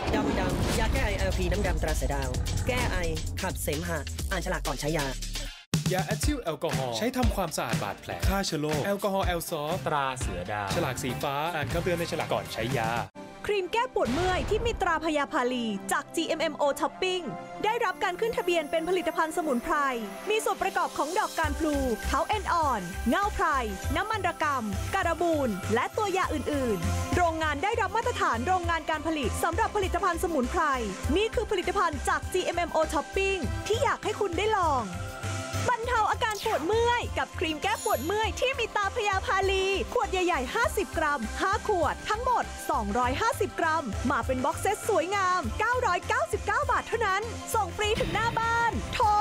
ดำยาแก้ไอ LP น้ำดำตราเสือดาวแก้ไอขับเสมหะอ่านฉลากก่อนใช้ยายาแอทิลแอลกอฮอล์ใช้ทำความสะอาดบาดแผลฆ่าเชื้อโรคแอลกอฮอล์แอลซอฟตราเสือดาวฉลากสีฟ้าอ่านคำเตือนในฉลากก่อนใช้ยาครีมแก้ปวดเมื่อยที่มีตราพยาพาลีจาก GMMO Shopping ได้รับการขึ้นทะเบียนเป็นผลิตภัณฑ์สมุนไพรมีส่วนประกอบของดอกการพลูเขาเอ็นอ่อนเง่าไพรน้ำมันระกำการบูนและตัวยาอื่นๆโรงงานได้รับมาตรฐานโรงงานการผลิตสำหรับผลิตภัณฑ์สมุนไพรนี่คือผลิตภัณฑ์จาก GMMO Shopping ที่อยากให้คุณได้ลองบรรเทาอาการปวดเมื่อยกับครีมแก้ปวดเมื่อยที่มีตาพยาพาลีขวดใหญ่ๆ50 กรัม5 ขวดทั้งหมด250 กรัมมาเป็นบ็อกเซตสวยงาม999 บาทเท่านั้นส่งฟรีถึงหน้าบ้านโทร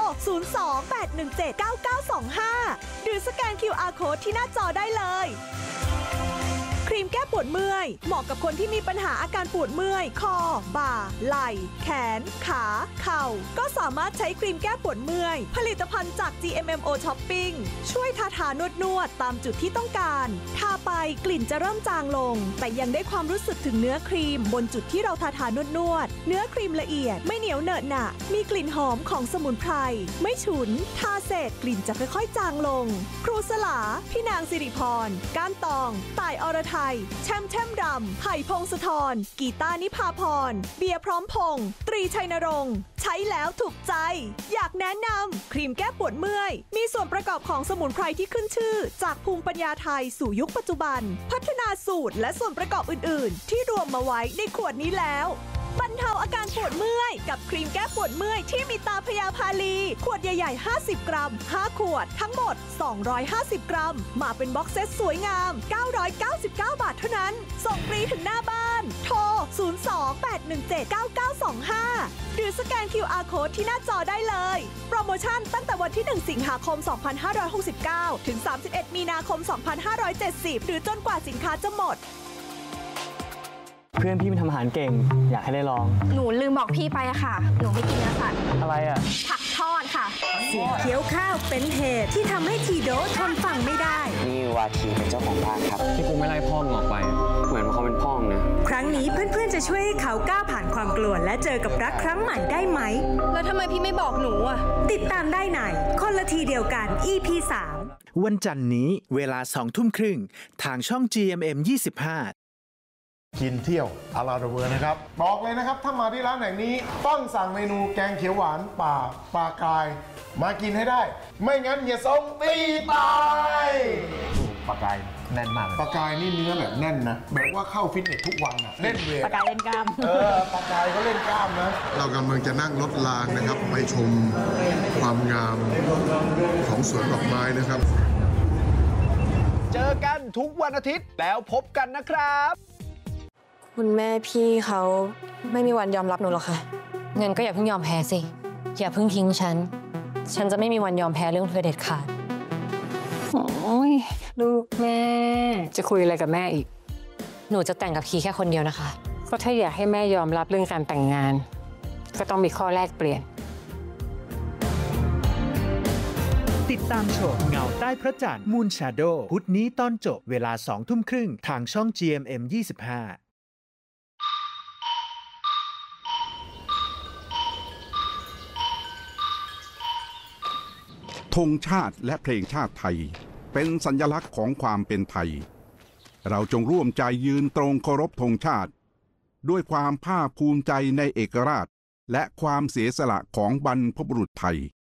02-817-9925หรือสแกน QR Code ที่หน้าจอได้เลยครีมแก้ปวดเมื่อยเหมาะกับคนที่มีปัญหาอาการปวดเมื่อยคอบ่าไหล่แขนขาเข่าก็สามารถใช้ครีมแก้ปวดเมื่อยผลิตภัณฑ์จาก GMMO Shopping ช่วยทานวดตามจุดที่ต้องการทาไปกลิ่นจะเริ่มจางลงแต่ยังได้ความรู้สึกถึงเนื้อครีมบนจุดที่เราทานวดเนื้อครีมละเอียดไม่เหนียวเหนอะหนะมีกลิ่นหอมของสมุนไพรไม่ฉุนทาเสร็จกลิ่นจะค่อยๆจางลงครูสลาพี่นางสิริพรก้านตองต่ายอรไทยแช่มดำไผ่พงศธรกีตาร์นิพาพรเบียร์พร้อมพงษ์ตรีชัยนรงค์ใช้แล้วถูกใจอยากแนะนำครีมแก้ปวดเมื่อยมีส่วนประกอบของสมุนไพรที่ขึ้นชื่อจากภูมิปัญญาไทยสู่ยุคปัจจุบันพัฒนาสูตรและส่วนประกอบอื่นๆที่รวมมาไว้ในขวดนี้แล้วบรรเทาอาการปวดเมื่อยกับครีมแก้ปวดเมื่อยที่มีตาพยาพาลีขวดใหญ่ๆ50 กรัม5 ขวดทั้งหมด250 กรัมมาเป็นบ็อกเซตสวยงาม999 บาทเท่านั้นส่งฟรีถึงหน้าบ้านโทร02-817-9925หรือสแกน QR Code ที่หน้าจอได้เลยโปรโมชั่นตั้งแต่วันที่1 สิงหาคม 2569ถึง31 มีนาคม 2570หรือจนกว่าสินค้าจะหมดเพื่อนพี่มันทำอาหารเก่งอยากให้ได้ลองหนูลืมบอกพี่ไปอะค่ะหนูไม่กินเนื้อสัตว์อะไรอะผักทอดค่ะเสียงเคี้ยวข้าวเป็นเหตุที่ทำให้ทีโดทนฟังไม่ได้นี่วาทีเป็นเจ้าของบ้านครับที่กูไม่ไล่พ่อมึงออกไปเหมือนเขาเป็นพ่อมึงนะครั้งนี้เพื่อนๆจะช่วยให้เขาก้าวผ่านความกลัวและเจอกับรักครั้งใหม่ได้ไหมแล้วทำไมพี่ไม่บอกหนูอะติดตามได้ในคนละทีเดียวกัน EP 3 วันจันทร์นี้เวลา 20:30 น.ทางช่อง GMM 25 กินเที่ยวอาราเวอร์นะครับบอกเลยนะครับถ้ามาที่ร้านแห่งนี้ต้องสั่งเมนูแกงเขียวหวานป่าปลากายมากินให้ได้ไม่งั้นอย่าส่งตีตายปลากายแน่นมากปลากายนี่เนื้อแบบแน่นนะแบบว่าเข้าฟิตเนสทุกวันนะเล่นเวทปลากายเล่นกล้ามปลากายก็เล่นกล้ามนะเรากำลังจะนั่งรถรางนะครับไปชมความงามของสวนดอกไม้นะครับเจอกันทุกวันอาทิตย์แล้วพบกันนะครับคุณแม่พี่เขาไม่มีวันยอมรับหนูหรอกค่ะงั้นก็อย่าเพิ่งยอมแพ้สิอย่าเพิ่งทิ้งฉันจะไม่มีวันยอมแพ้เรื่องเธอเด็ดขาดโอ้ยลูกแม่จะคุยอะไรกับแม่อีกหนูจะแต่งกับคีแค่คนเดียวนะคะก็ถ้าอยากให้แม่ยอมรับเรื่องการแต่งงานก็ต้องมีข้อแรกเปลี่ยนติดตามชมเงาใต้พระจันทร์ Moon Shadow พุธนี้ตอนจบเวลา 20:30 น.ทางช่อง GMM 25 ธงชาติและเพลงชาติไทยเป็นสัญลักษณ์ของความเป็นไทยเราจงร่วมใจยืนตรงเคารพธงชาติด้วยความภาคภูมิใจในเอกราชและความเสียสละของบรรพบุรุษไทย